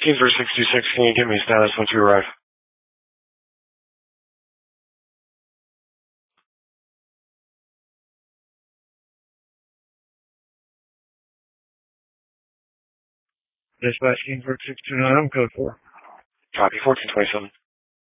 Kingsburg 626, can you give me status once you arrive? Dispatch Kingsburg 629, I'm code 4. Copy, 1427.